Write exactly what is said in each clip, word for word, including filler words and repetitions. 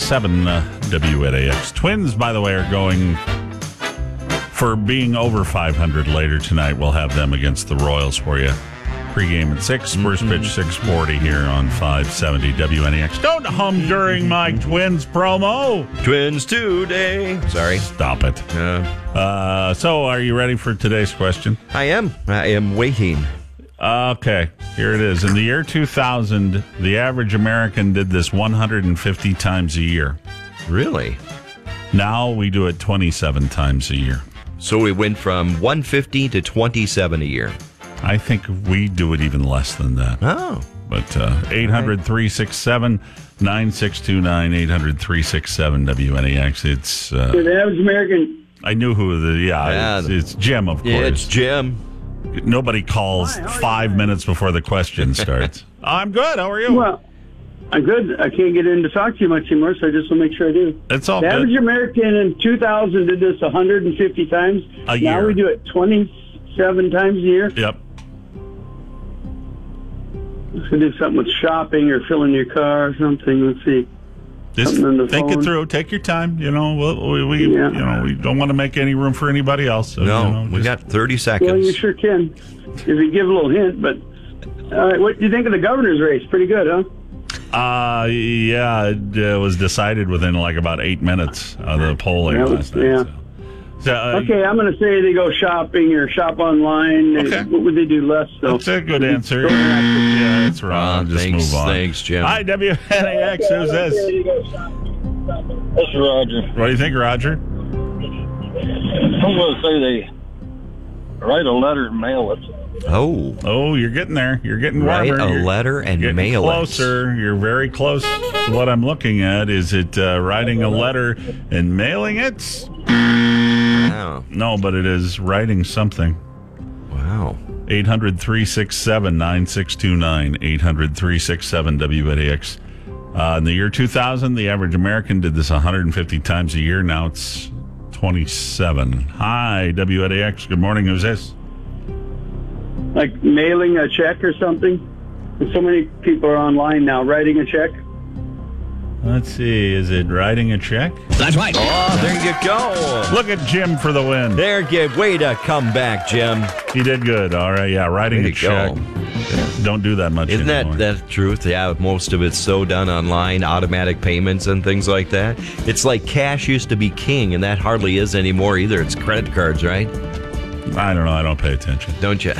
seven uh, W N A X. Twins, by the way, are going for being over five hundred later tonight. We'll have them against the Royals for you. Pregame at six, first Mm-hmm. pitch six forty here on five seventy W N A X. Don't hum during my Twins promo. Twins today. Sorry. Stop it. Uh, Uh, so, are you ready for today's question? I am. I am waiting. Okay, here it is. In the year two thousand, the average American did this one hundred fifty times a year. Really? Now we do it twenty-seven times a year. So we went from one hundred fifty to twenty-seven a year. I think we do it even less than that. Oh. But uh, eight hundred, three six seven, nine six two nine, eight hundred, three six seven W N A X. It's, uh, So the average American. I knew who the, yeah, Yeah, it's, it's Jim, of course. Yeah, it's Jim. Nobody calls Hi, how are five you? minutes before the question starts. I'm good. How are you? Well, I'm good. I can't get in to talk to you much anymore, so I just want to make sure I do. It's all The average good. American in two thousand did this one hundred fifty times. A Now year. we do it twenty-seven times a year. Yep. Let's do something with shopping or filling your car or something. Let's see. Just Something on the think it phone. through. Take your time. You know, we'll, we, we Yeah. you know we don't want to make any room for anybody else. So, No, you know, we just- got thirty seconds. Well, you sure can. If you give a little hint, but all right. What do you think of the governor's race? Pretty good, huh? Uh, yeah, it uh, was decided within like about eight minutes of the polling Yeah, last night. yeah. So, so, uh, Okay, I'm going to say they go shopping or shop online. Okay. What would they do less? So that's a good answer. Yeah, that's wrong. Uh, Just thanks, move on. thanks, Jim. Hi, W N A X. Who's this? This is Roger. What do you think, Roger? I'm going to say they write a letter and mail it. Oh. Oh, you're getting there. You're getting Write warmer. a You're letter and getting mail it. closer. You're very close. What I'm looking at is it uh, writing a letter and mailing it? Wow. No, but it is writing something. Wow. eight hundred, three six seven, nine six two nine. eight hundred, three six seven W N A X. Uh, in the year two thousand, the average American did this one hundred fifty times a year. Now it's twenty-seven. Hi, W N A X. Good morning. Who's this? like mailing a check or something. And so many people are online now writing a check. Let's see. Is it writing a check? That's right. Oh, there you go. Look at Jim for the win. There you way to come back, Jim. He did good. All right. Yeah, writing There a you check. go. Don't do that much Isn't anymore. that the truth? Yeah, most of it's so done online, automatic payments and things like that. It's like cash used to be king, and that hardly is anymore either. It's credit cards, right? I don't know. I don't pay attention. Don't you?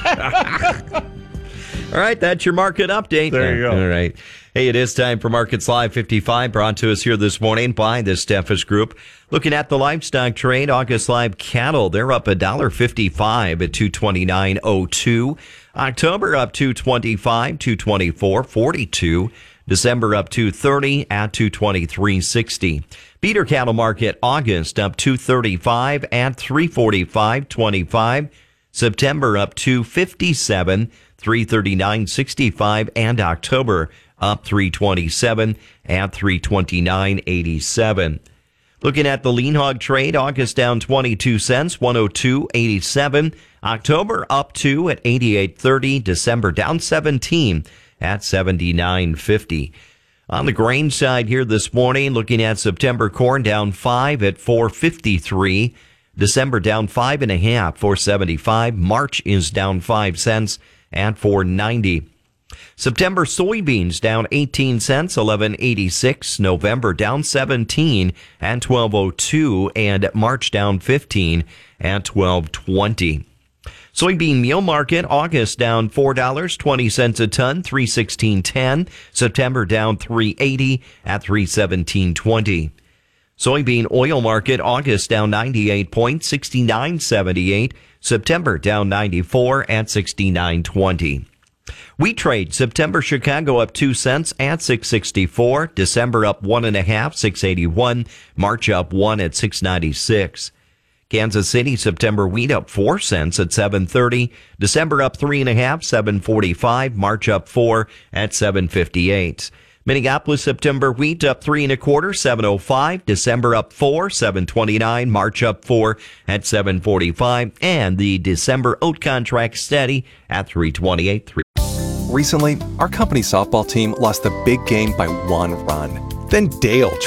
All right, that's your market update. There you go. All right. Hey, it is time for Markets Live fifty-five, brought to us here this morning by the Steffes Group. Looking at the livestock trade, August live cattle, they're up one dollar fifty-five at two twenty-nine oh two. October up two twenty-five, two twenty-four forty-two. December up two thirty at two twenty-three sixty. Feeder cattle market, August up two thirty-five at three forty-five twenty-five. September up two fifty-seven, three thirty-nine sixty-five, and October up three twenty-seven at three twenty-nine eighty-seven. Looking at the lean hog trade, August down twenty-two cents, one oh two eighty-seven. October up two at eighty-eight thirty. December down seventeen at seventy-nine fifty. On the grain side here this morning, looking at September corn down five at four fifty-three. December down five and a half, four seventy-five. March is down five cents at four ninety. September soybeans down eighteen cents, eleven eighty-six. November down seventeen at twelve oh two, and March down fifteen at twelve twenty. Soybean meal market, August down four dollars and twenty cents a ton, three sixteen ten. September down three eighty at three seventeen twenty. Soybean oil market, August down ninety-eight points, sixty-nine seventy-eight. September down ninety-four at sixty-nine twenty. Wheat trade, September Chicago up two cents at six sixty-four. December up one and a half, six eighty-one. March up one at six ninety-six. Kansas City, September wheat up four cents at seven thirty. December up three and a half, seven forty-five. March up four at seven fifty-eight. Minneapolis, September wheat up three and a quarter, seven oh five. December up four, seven twenty-nine. March up four at seven forty-five. And the December oat contract steady at three twenty-eight. Recently, our company softball team lost the big game by one run. Then Dale